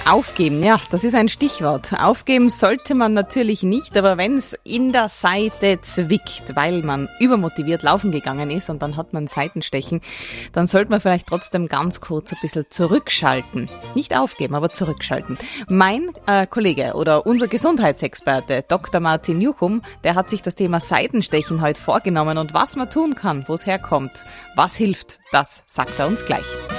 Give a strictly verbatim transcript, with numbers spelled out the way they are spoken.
Aufgeben, ja, das ist ein Stichwort. Aufgeben sollte man natürlich nicht, aber wenn es in der Seite zwickt, weil man übermotiviert laufen gegangen ist und dann hat man Seitenstechen, dann sollte man vielleicht trotzdem ganz kurz ein bisschen zurückschalten. Nicht aufgeben, aber zurückschalten. Mein äh, Kollege oder unser Gesundheitsexperte Doktor Martin Juchum, der hat sich das Thema Seitenstechen heute vorgenommen und was man tun kann, wo es herkommt, was hilft, das sagt er uns gleich.